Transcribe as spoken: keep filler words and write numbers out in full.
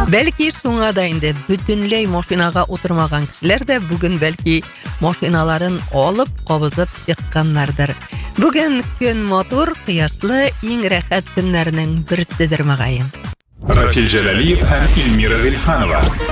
Бәлки шуңа да инде бүтүнләй машинага утырмаган кешеләр дә бүген бәлки машиналарын алып кабызып чыкканнардыр. Бүген көн матур, кыяшлы, иң рәхәт көннәрнең берседер мөгаен. Рафил Җалалиев һәм Илмира Гыйльфанова.